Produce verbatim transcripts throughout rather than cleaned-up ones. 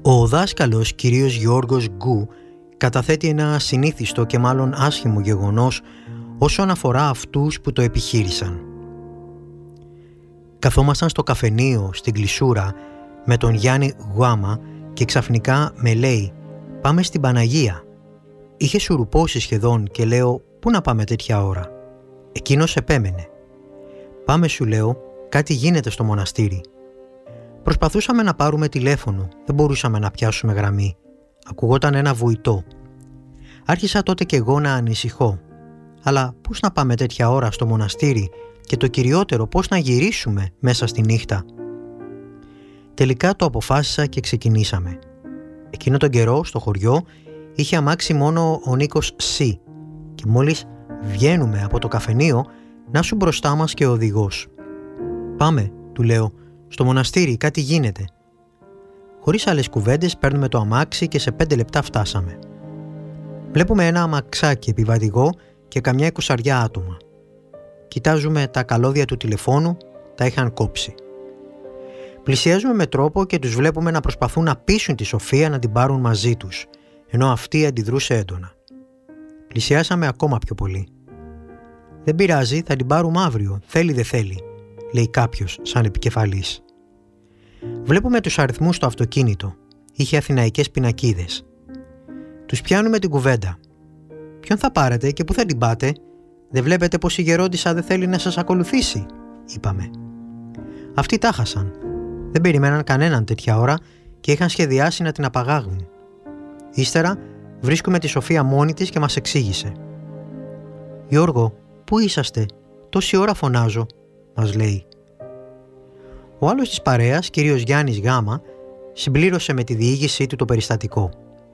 Ο δάσκαλος κύριος Γιώργος Γκου καταθέτει ένα συνήθιστο και μάλλον άσχημο γεγονός όσον αφορά αυτούς που το επιχείρησαν. Καθόμασταν στο καφενείο στην Κλεισούρα με τον Γιάννη Γουάμα και ξαφνικά με λέει «Πάμε στην Παναγία». Είχε σουρουπώσει σχεδόν και λέω «Πού να πάμε τέτοια ώρα?» Εκείνος επέμενε. «Πάμε», σου λέω, «κάτι γίνεται στο μοναστήρι». Προσπαθούσαμε να πάρουμε τηλέφωνο, δεν μπορούσαμε να πιάσουμε γραμμή. Ακουγόταν ένα βουητό. Άρχισα τότε και εγώ να ανησυχώ. Αλλά πώς να πάμε τέτοια ώρα στο μοναστήρι και το κυριότερο πώς να γυρίσουμε μέσα στη νύχτα? Τελικά το αποφάσισα και ξεκινήσαμε. Εκείνο τον καιρό στο χωριό είχε αμάξει μόνο ο Νίκος Σι και μόλις βγαίνουμε από το καφενείο να σου μπροστά μας και ο οδηγός. «Πάμε», του λέω, «στο μοναστήρι, κάτι γίνεται». Χωρίς άλλες κουβέντες παίρνουμε το αμάξι και σε πέντε λεπτά φτάσαμε. Βλέπουμε ένα αμαξάκι επιβατηγό και καμιά εικοσαριά άτομα. Κοιτάζουμε τα καλώδια του τηλεφώνου, τα είχαν κόψει. Πλησιάζουμε με τρόπο και τους βλέπουμε να προσπαθούν να πείσουν τη Σοφία να την πάρουν μαζί τους, ενώ αυτή αντιδρούσε έντονα. Πλησιάσαμε ακόμα πιο πολύ. «Δεν πειράζει, θα την πάρουμε αύριο, θέλει δεν θέλει», λέει κάποιος σαν επικεφαλής. Βλέπουμε τους αριθμούς στο αυτοκίνητο. Είχε αθηναϊκές πινακίδες. Τους πιάνουμε την κουβέντα. «Ποιον θα πάρετε και πού θα την πάτε? Δεν βλέπετε πως η γερόντισσα δεν θέλει να σας ακολουθήσει?» είπαμε. Αυτοί τα χάσαν. Δεν περιμέναν κανέναν τέτοια ώρα και είχαν σχεδιάσει να την απαγάγουν. Ύστερα βρίσκουμε τη Σοφία μόνη της και μας εξήγησε. «Γιώργο, πού είσαστε? Τόση ώρα φωνάζω», μας λέει. Ο άλλος της παρέας, κύριος Γιάννης Γάμα, συμπλήρωσε με τη διήγησή του το περιστατικό.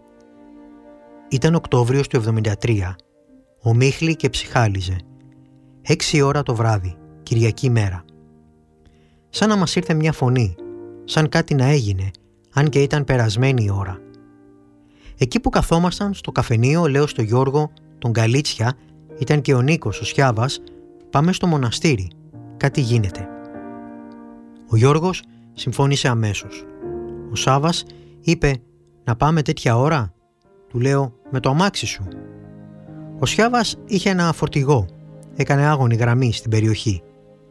Ήταν Οκτώβριος του εβδομήντα τρία. Ομίχλη και ψυχάλιζε. Έξι ώρα το βράδυ, Κυριακή μέρα. Σαν να μας ήρθε μια φωνή, σαν κάτι να έγινε, αν και ήταν περασμένη η ώρα. Εκεί που καθόμασταν στο καφενείο, λέω στο Γιώργο, τον Καλίτσια, ήταν και ο Νίκος, ο Σιάβας, «Πάμε στο μοναστήρι, κάτι γίνεται». Ο Γιώργος συμφώνησε αμέσως. Ο Σάβας είπε «Να πάμε τέτοια ώρα?» Του λέω «Με το αμάξι σου». Ο Σιάβας είχε ένα φορτηγό, έκανε άγωνη γραμμή στην περιοχή.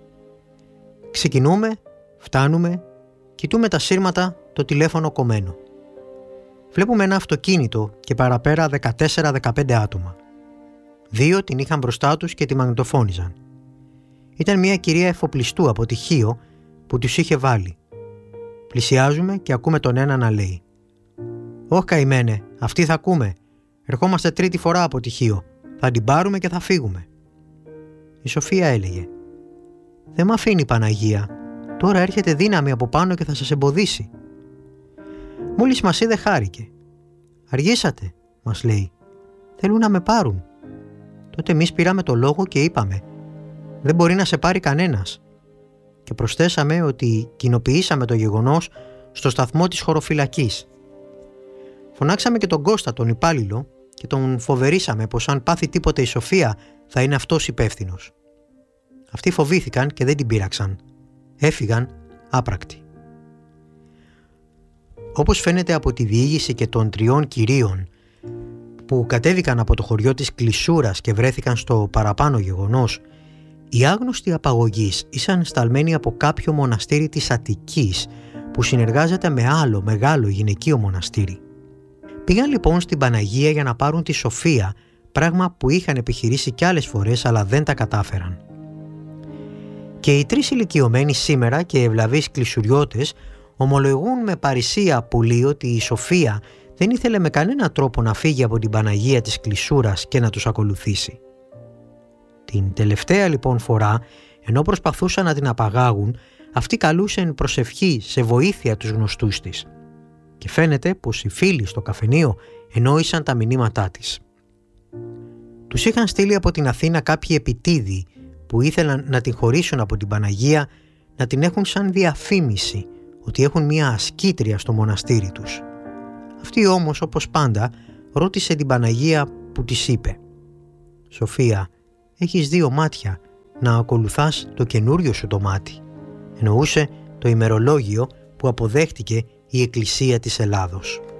Ξεκινούμε, φτάνουμε, κοιτούμε τα σύρματα, το τηλέφωνο κομμένο. Βλέπουμε ένα αυτοκίνητο και παραπέρα δεκατέσσερα δεκαπέντε άτομα. Δύο την είχαν μπροστά τους και τη μαγνητοφώνιζαν. Ήταν μια κυρία εφοπλιστού από τη Χίο που τους είχε βάλει. Πλησιάζουμε και ακούμε τον ένα να λέει «Ωχ καημένε, αυτή θα ακούμε. Ερχόμαστε τρίτη φορά από τη Χίο. Θα την πάρουμε και θα φύγουμε». Η Σοφία έλεγε «Δεν μ' αφήνει η Παναγία. Τώρα έρχεται δύναμη από πάνω και θα σας εμποδίσει». Μόλις μας είδε χάρηκε. «Αργήσατε», μας λέει. «Θέλουν να με πάρουν». Τότε εμείς πήραμε το λόγο και είπαμε «Δεν μπορεί να σε πάρει κανένας». Και προσθέσαμε ότι κοινοποιήσαμε το γεγονός στο σταθμό της χωροφυλακής. Φωνάξαμε και τον Κώστα, τον υπάλληλο, και τον φοβερήσαμε πως αν πάθει τίποτε η Σοφία θα είναι αυτός υπεύθυνος. Αυτοί φοβήθηκαν και δεν την πείραξαν. Έφυγαν άπρακτοι. Όπως φαίνεται από τη διήγηση και των τριών κυρίων που κατέβηκαν από το χωριό της Κλεισούρας και βρέθηκαν στο παραπάνω γεγονός, οι άγνωστοι απαγωγείς ήσαν σταλμένοι από κάποιο μοναστήρι της Αττικής που συνεργάζεται με άλλο μεγάλο γυναικείο μοναστήρι. Πήγαν λοιπόν στην Παναγία για να πάρουν τη Σοφία, πράγμα που είχαν επιχειρήσει κι άλλες φορές αλλά δεν τα κατάφεραν. Και οι τρεις ηλικιωμένοι σήμερα και ευλαβείς κλεισουριώτες ομολογούν με παρησία πολύ ότι η Σοφία δεν ήθελε με κανένα τρόπο να φύγει από την Παναγία της Κλεισούρας και να τους ακολουθήσει. Την τελευταία λοιπόν φορά, ενώ προσπαθούσαν να την απαγάγουν, αυτοί καλούσαν προσευχή σε βοήθεια τους γνωστούς της. Και φαίνεται πως οι φίλοι στο καφενείο εννοήσαν τα μηνύματά της. Τους είχαν στείλει από την Αθήνα κάποιοι επιτίδιοι που ήθελαν να την χωρίσουν από την Παναγία, να την έχουν σαν διαφήμιση ότι έχουν μια ασκήτρια στο μοναστήρι τους. Αυτή όμως, όπως πάντα, ρώτησε την Παναγία που της είπε «Σοφία, έχεις δύο μάτια, να ακολουθάς το καινούριο σου το μάτι». Εννοούσε το ημερολόγιο που αποδέχτηκε η Εκκλησία της Ελλάδος.